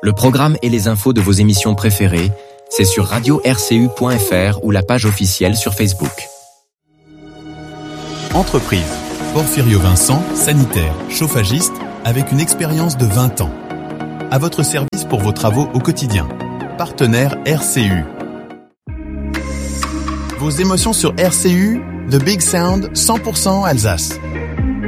Le programme et les infos de vos émissions préférées, c'est sur radio-rcu.fr ou la page officielle sur Facebook. Entreprise. Porfirio Vincent, sanitaire, chauffagiste, avec une expérience de 20 ans. À votre service pour vos travaux au quotidien. Partenaire RCU. Vos émotions sur RCU, The Big Sound, 100% Alsace.